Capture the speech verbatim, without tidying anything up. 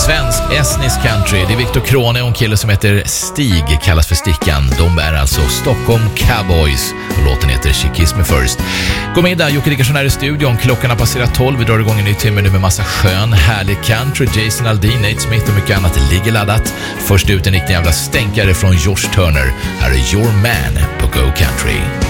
Svensk estnisk country. Det är Viktor Krone och en kille som heter Stig, kallas för Stickan. De är alltså Stockholm Cowboys och låten heter She Kissed Me First. God middag, Jocke Dickarsson här i studion. Klockan har passerat tolv. Vi drar igång en ny timme nu med massa skön, härlig country. Jason Aldean, Nate Smith och mycket annat ligger laddat. Först ut en riktig jävla stänkare från Josh Turner. Här är Your Man på Go Country.